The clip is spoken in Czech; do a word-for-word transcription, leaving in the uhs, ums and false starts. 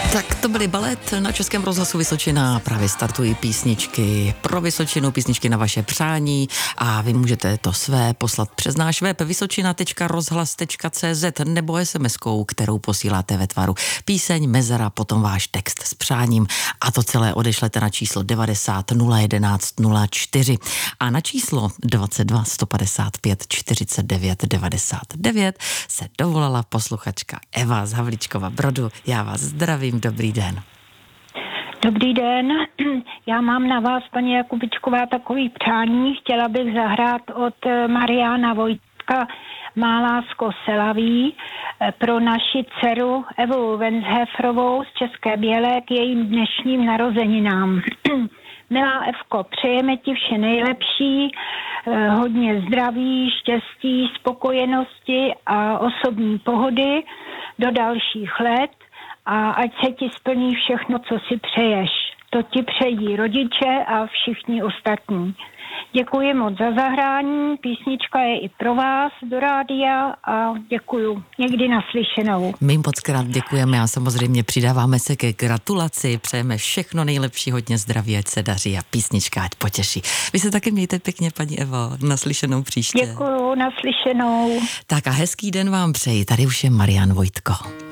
Tak to byly Balet na Českém rozhlasu Vysočina. Právě startují písničky pro Vysočinu, písničky na vaše přání a vy můžete to své poslat přes náš web vysočina tečka rozhlas tečka cé zet nebo es em eskou, kterou posíláte ve tvaru píseň, mezera, potom váš text s přáním a to celé odešlete na číslo devadesát nula jedenáct nula čtyři a na číslo dvacet dva sto padesát pět čtyřicet devět devadesát devět se dovolala posluchačka Eva z Havlíčkova Brodu. Já vás zdravím. Dobrý den. Dobrý den. Já mám na vás, paní Jakubičková, takový přání. Chtěla bych zahrát od Mariána Vojtka Má lásko selaví pro naši dceru Evu Venshefrovou z České Bělé k jejím dnešním narozeninám. Milá Evko, přejeme ti vše nejlepší, hodně zdraví, štěstí, spokojenosti a osobní pohody do dalších let. A ať se ti splní všechno, co si přeješ. To ti přejí rodiče a všichni ostatní. Děkuji moc za zahrání, písnička je i pro vás do rádia a děkuju. Někdy naslyšenou. My moc krát děkujeme a samozřejmě přidáváme se ke gratulaci, přejeme všechno nejlepší, hodně zdraví, ať se daří a písnička ať potěší. Vy se taky mějte pěkně, paní Evo, naslyšenou příště. Děkuju, naslyšenou. Tak a hezký den vám přeji, tady už je Marián Vojtko.